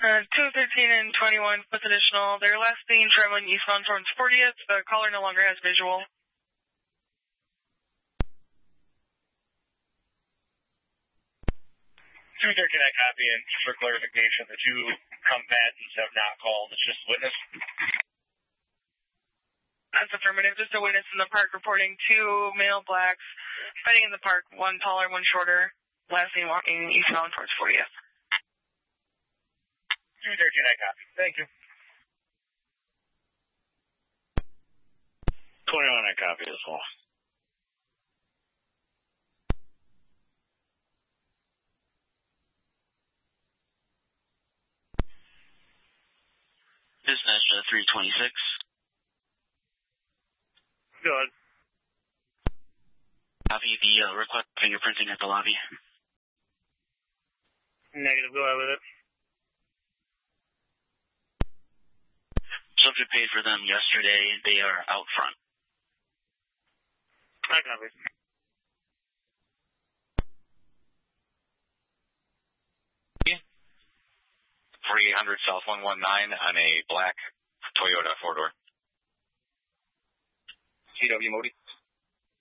213 and 21 plus additional. They're last seen traveling eastbound towards 40th. The caller no longer has visual. 213, I copy, and for clarification, the two combatants have not called. It's just a witness. That's affirmative. Just a witness in the park reporting two male blacks fighting in the park, one taller, one shorter. Last seen walking eastbound towards 40th. 213, I copy. Thank you. 21, I copy as well. Dispatch 326. Go ahead. Copy the request fingerprinting at the lobby. Negative. Go ahead with it. Subject paid for them yesterday. They are out front. I copy. 4800 South 119 on a black Toyota four-door. CW Modi.